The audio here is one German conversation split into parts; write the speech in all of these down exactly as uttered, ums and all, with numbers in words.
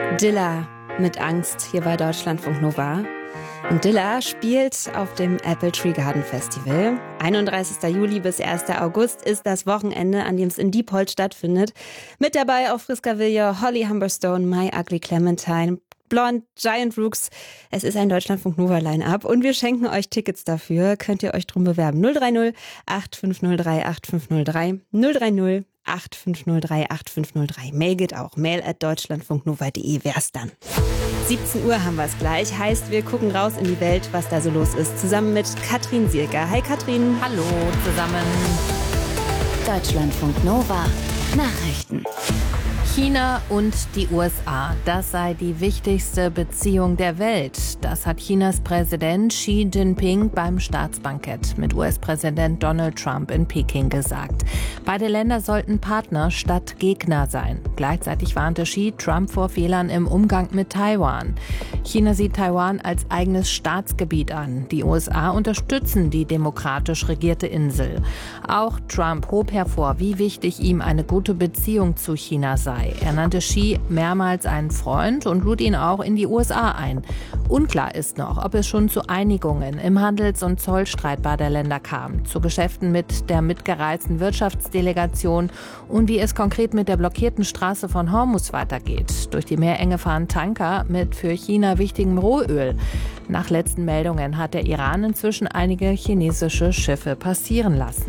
Dilla mit Angst hier bei Deutschlandfunk Nova. Und Dilla spielt auf dem Apple Tree Garden Festival. einunddreißigster Juli bis erster August ist das Wochenende, an dem es in Diepholz stattfindet. Mit dabei auf Friska Villiers, Holly Humberstone, My Ugly Clementine, Blonde, Giant Rooks. Es ist ein Deutschlandfunk Nova Line-Up und wir schenken euch Tickets dafür. Könnt ihr euch drum bewerben. null drei null acht fünf null drei acht fünf null drei null drei null acht fünf null drei acht fünf null drei. Mail geht auch. Mail at deutschlandfunknova punkt de wär's dann. siebzehn Uhr haben wir es gleich. Heißt, wir gucken raus in die Welt, was da so los ist. Zusammen mit Katrin Sielker. Hi Katrin. Hallo zusammen. Deutschlandfunk Nova Nachrichten. China und die U S A, das sei die wichtigste Beziehung der Welt. Das hat Chinas Präsident Xi Jinping beim Staatsbankett mit U S-Präsident Donald Trump in Peking gesagt. Beide Länder sollten Partner statt Gegner sein. Gleichzeitig warnte Xi Trump vor Fehlern im Umgang mit Taiwan. China sieht Taiwan als eigenes Staatsgebiet an. Die U S A unterstützen die demokratisch regierte Insel. Auch Trump hob hervor, wie wichtig ihm eine gute Beziehung zu China sei. Er nannte Xi mehrmals einen Freund und lud ihn auch in die U S A ein. Unklar ist noch, ob es schon zu Einigungen im Handels- und Zollstreit beider Länder kam, zu Geschäften mit der mitgereisten Wirtschaftsdelegation und wie es konkret mit der blockierten Straße von Hormuz weitergeht. Durch die Meerenge fahren Tanker mit für China wichtigem Rohöl. Nach letzten Meldungen hat der Iran inzwischen einige chinesische Schiffe passieren lassen.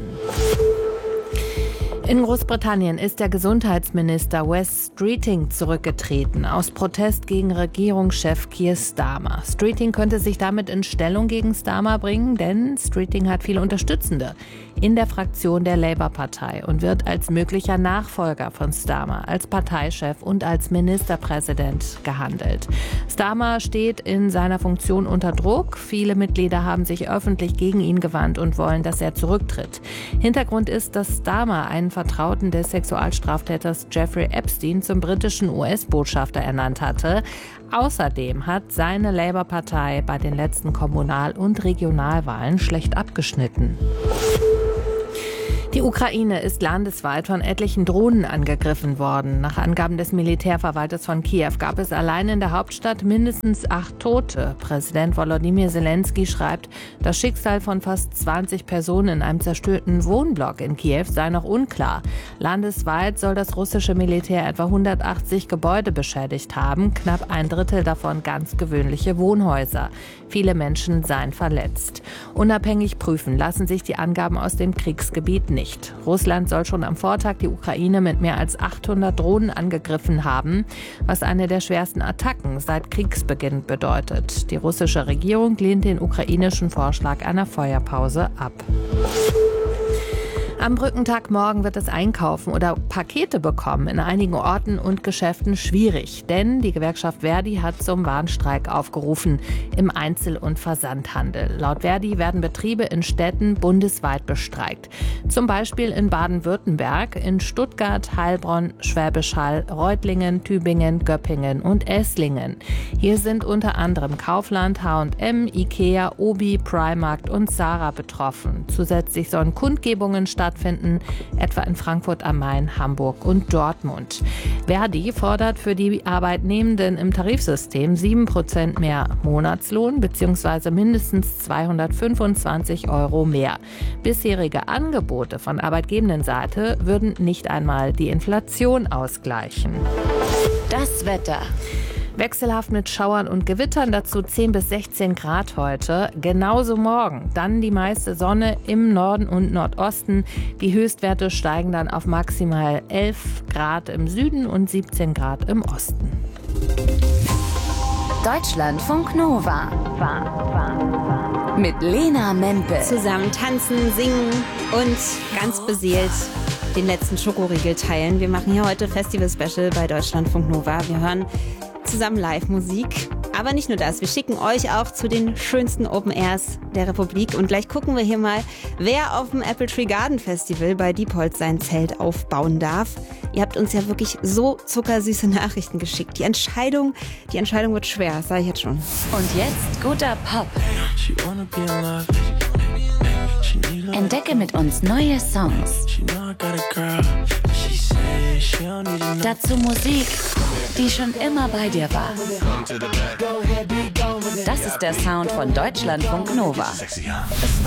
In Großbritannien ist der Gesundheitsminister Wes Streeting zurückgetreten, aus Protest gegen Regierungschef Keir Starmer. Streeting könnte sich damit in Stellung gegen Starmer bringen, denn Streeting hat viele Unterstützende in der Fraktion der Labour-Partei und wird als möglicher Nachfolger von Starmer, als Parteichef und als Ministerpräsident gehandelt. Starmer steht in seiner Funktion unter Druck. Viele Mitglieder haben sich öffentlich gegen ihn gewandt und wollen, dass er zurücktritt. Hintergrund ist, dass Starmer einen Vertrauten des Sexualstraftäters Jeffrey Epstein zum britischen U S-Botschafter ernannt hatte. Außerdem hat seine Labour-Partei bei den letzten Kommunal- und Regionalwahlen schlecht abgeschnitten. Die Ukraine ist landesweit von etlichen Drohnen angegriffen worden. Nach Angaben des Militärverwalters von Kiew gab es allein in der Hauptstadt mindestens acht Tote. Präsident Volodymyr Zelensky schreibt, das Schicksal von fast zwanzig Personen in einem zerstörten Wohnblock in Kiew sei noch unklar. Landesweit soll das russische Militär etwa hundertachtzig Gebäude beschädigt haben, knapp ein Drittel davon ganz gewöhnliche Wohnhäuser. Viele Menschen seien verletzt. Unabhängig prüfen lassen sich die Angaben aus dem Kriegsgebiet nicht. Russland soll schon am Vortag die Ukraine mit mehr als achthundert Drohnen angegriffen haben, was eine der schwersten Attacken seit Kriegsbeginn bedeutet. Die russische Regierung lehnt den ukrainischen Vorschlag einer Feuerpause ab. Am Brückentag morgen wird das Einkaufen oder Pakete bekommen in einigen Orten und Geschäften schwierig. Denn die Gewerkschaft Verdi hat zum Warnstreik aufgerufen im Einzel- und Versandhandel. Laut Verdi werden Betriebe in Städten bundesweit bestreikt. Zum Beispiel in Baden-Württemberg, in Stuttgart, Heilbronn, Schwäbisch Hall, Reutlingen, Tübingen, Göppingen und Esslingen. Hier sind unter anderem Kaufland, H und M, Ikea, Obi, Primark und Zara betroffen. Zusätzlich sollen Kundgebungen stattfinden, etwa in Frankfurt am Main, Hamburg und Dortmund. Verdi fordert für die Arbeitnehmenden im Tarifsystem sieben Prozent mehr Monatslohn bzw. mindestens zweihundertfünfundzwanzig Euro mehr. Bisherige Angebote von Arbeitgebendenseite würden nicht einmal die Inflation ausgleichen. Das Wetter. Wechselhaft mit Schauern und Gewittern, dazu zehn bis sechzehn Grad heute. Genauso morgen. Dann die meiste Sonne im Norden und Nordosten. Die Höchstwerte steigen dann auf maximal elf Grad im Süden und siebzehn Grad im Osten. Deutschlandfunk Nova. Mit Lena Mempel. Zusammen tanzen, singen und ganz beseelt den letzten Schokoriegel teilen. Wir machen hier heute Festival-Special bei Deutschlandfunk Nova. Wir hören zusammen Live-Musik. Aber nicht nur das, wir schicken euch auch zu den schönsten Open Airs der Republik. Und gleich gucken wir hier mal, wer auf dem Apple Tree Garden Festival bei Diepholz sein Zelt aufbauen darf. Ihr habt uns ja wirklich so zuckersüße Nachrichten geschickt. Die Entscheidung, die Entscheidung wird schwer, das sage ich jetzt schon. Und jetzt guter Pop. Entdecke mit uns neue Songs. Dazu Musik die schon immer bei dir war. Das ist der Sound von Deutschlandfunk Nova.